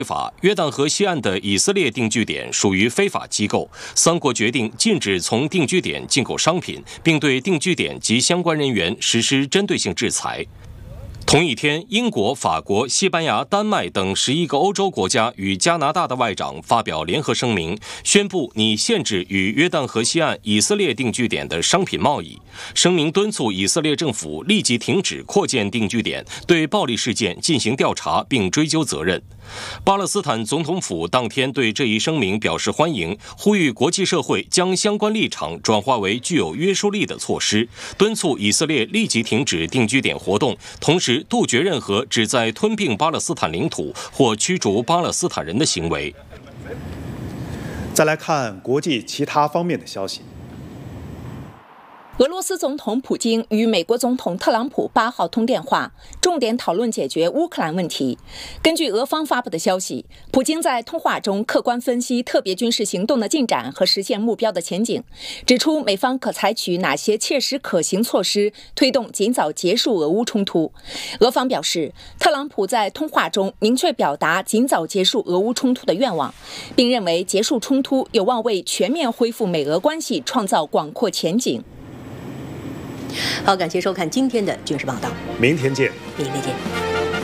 法，约旦河西岸的以色列定居点属于非法机构。三国决定禁止从定居点进口商品，并对定居点及相关人员实施针对性制裁。同一天，英国、法国、西班牙、丹麦等11个欧洲国家与加拿大的外长发表联合声明，宣布拟限制与约旦河西岸以色列定居点的商品贸易。声明敦促以色列政府立即停止扩建定居点，对暴力事件进行调查并追究责任。巴勒斯坦总统府当天对这一声明表示欢迎，呼吁国际社会将相关立场转化为具有约束力的措施，敦促以色列立即停止定居点活动，同时杜绝任何旨在吞并巴勒斯坦领土或驱逐巴勒斯坦人的行为。 再来看国际其他方面的消息。 俄罗斯总统普京与美国总统特朗普8号通电话，重点讨论解决乌克兰问题。根据俄方发布的消息，普京在通话中客观分析特别军事行动的进展和实现目标的前景，指出美方可采取哪些切实可行措施，推动尽早结束俄乌冲突。俄方表示，特朗普在通话中明确表达尽早结束俄乌冲突的愿望，并认为结束冲突有望为全面恢复美俄关系创造广阔前景。 好，感谢收看今天的军事报道， 明天见。 明天见。